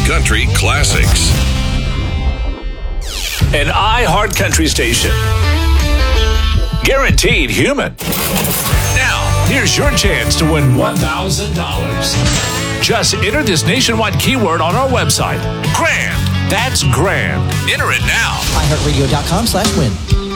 country classics. An iHeart Country station. Guaranteed human. Now, here's your chance to win $1,000. Just enter this nationwide keyword on our website. Grand. That's grand. Enter it now. iHeartRadio.com/win.